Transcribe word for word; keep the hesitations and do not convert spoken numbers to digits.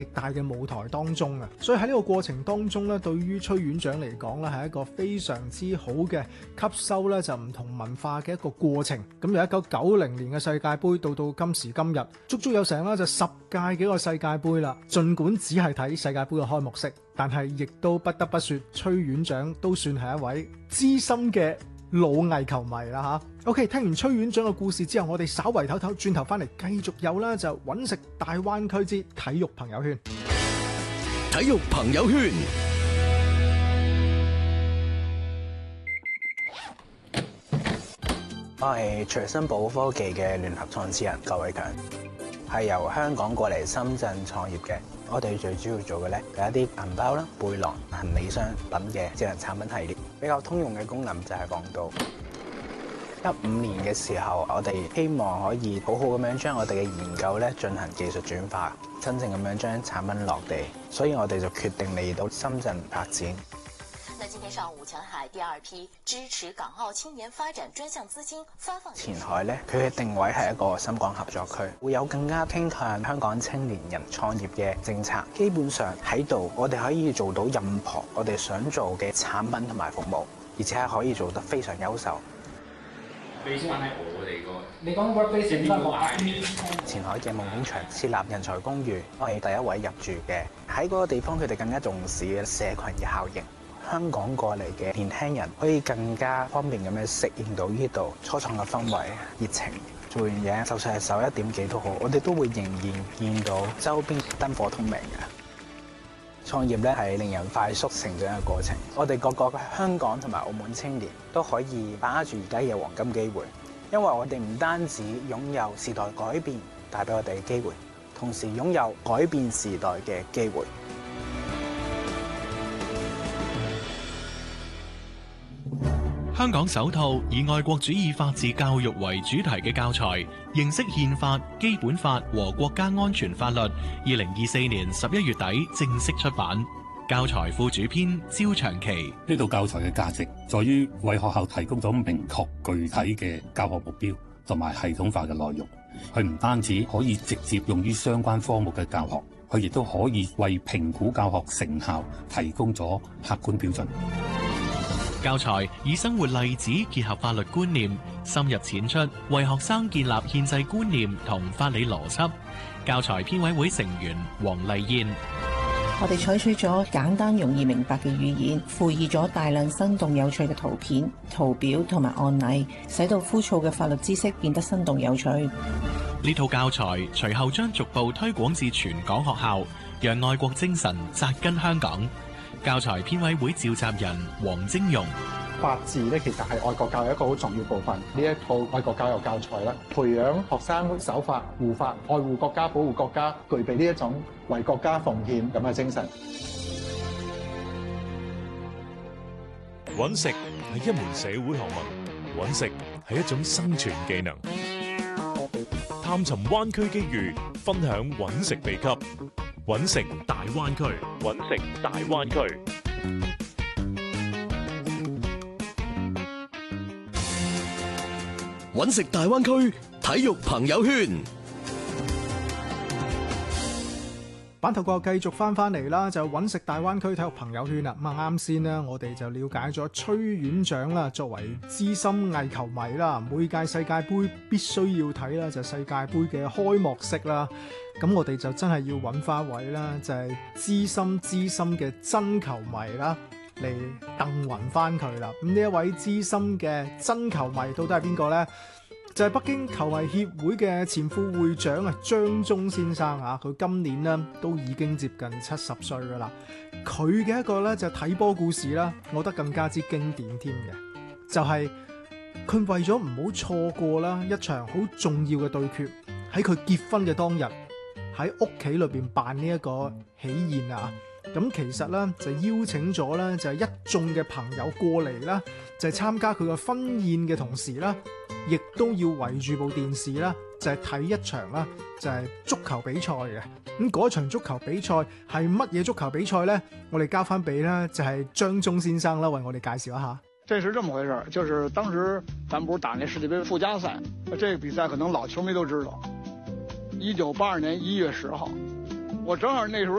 極大嘅舞台當中啊，所以喺呢個過程當中咧，對於崔院長嚟講咧，係一個非常之好嘅吸收咧就唔同文化嘅一個過程。咁由一九九零年嘅世界盃到到今時今日，足足有成啦就十屆幾個世界盃啦。儘管只係睇世界盃嘅開幕式，但係亦都不得不說，崔院長都算係一位資深嘅老藝球迷啦吓。OK， 聽完崔院長嘅故事之後，我哋稍為唞唞，轉頭翻嚟繼續有啦，就揾食大灣區之體育朋友圈。 體育朋友圈， 我係隨身寶科技嘅聯合創始人郭偉強，係由香港過嚟深圳創業嘅。我哋最主要做嘅咧，有一啲銀包啦、背囊、行李箱等嘅智能產品系列。比較通用嘅功能就係防盜。一五年嘅時候，我哋希望可以好好咁樣將我哋嘅研究咧進行技術轉化，真正咁樣將產品落地，所以我哋就決定嚟到深圳發展。 那今天上午，前海第二批支持港澳青年發展專項資金發放。 前海咧，佢嘅定位係一個深港合作區，會有更加傾向香港青年人創業嘅政策。基本上喺度，我哋可以做到任何我哋想做嘅產品同埋服務，而且係可以做得非常優秀。 俾翻喺我哋個， 你講 workplace 點解？ 前海嘅夢工場設立人才公寓，我係第一位入住嘅。喺嗰個地方，佢哋更加重視嘅社群嘅效應。香港過嚟嘅年輕人可以更加方便咁樣適應到呢度初創嘅氛圍、熱情。做完嘢，就算係十一點幾都好，我哋都會仍然見到周邊燈火通明嘅。創業咧係令人快速成長嘅過程，我哋各個嘅香港同埋澳門青年都可以把握住而家嘅黃金機會，因為我哋唔單止擁有時代改變帶俾我哋嘅機會，同時擁有改變時代嘅機會。 香港首套以愛國主義法治教育為主題嘅教材，認識憲法、基本法和國家安全法律，二零二四年十一月底正式出版。教材副主編焦長期， 呢套教材嘅價值在於為學校提供咗明確具體嘅教學目標同埋系統化嘅內容。佢唔單止可以直接用於相關科目嘅教學，佢亦都可以為評估教學成效提供咗客觀標準。 教材以生活例子結合法律觀念，深入淺出，為學生建立憲制觀念同法理邏輯。教材編委會成員黃麗燕， 我哋採取咗簡單容易明白嘅語言，附以咗大量生動有趣嘅圖片、圖表同埋案例，使到枯燥嘅法律知識變得生動有趣。 呢套教材隨後將逐步推廣至全港學校，讓愛國精神扎根香港。教材編委會召集人黃晶容， 法治咧其實係愛國教育一個好重要部分。呢一套愛國教育教材咧，培養學生守法、護法、愛護國家、保護國家，具備呢一種為國家奉獻咁嘅精神。 揾食係一門社會學問，揾食係一種生存技能。探尋灣區機遇，分享揾食秘笈。揾食大灣區，揾食大灣區。 揾食大灣區體育朋友圈。 版頭過後繼續翻翻嚟啦，就揾食大灣區體育朋友圈啦。咁啊啱先呢，我哋就了解咗崔院長啦，作為資深偽球迷啦，每屆世界盃必須要睇啦，就世界盃嘅開幕式啦。咁我哋就真係要揾翻位啦，就係資深資深嘅真球迷啦，嚟鄧暈翻佢啦。咁呢一位資深嘅真球迷到底係邊個呢？就係北京球迷協會嘅前副會長啊，張忠先生啊，佢今年呢都已經接近七十歲噶啦。佢嘅一個咧就睇波故事啦，我覺得更加之經典添嘅，就係佢為咗唔好錯過啦一場好重要嘅對決，喺佢結婚嘅當日喺屋企裏邊辦呢一個喜宴啊。咁其實咧就邀請咗咧就係一眾嘅朋友過嚟啦，就係參加佢嘅婚宴嘅同時啦，亦都要圍住部電視啦，就係睇一場啦，就係足球比賽嘅。咁嗰場足球比賽係乜嘢足球比賽呢？我哋交翻俾咧就係張忠先生啦，為我哋介紹一下。 這是這麼回事，就是當時咱不是打那世界杯附加賽，這個比賽可能老球迷都知道。一九八二年一月十號， 我正好那時候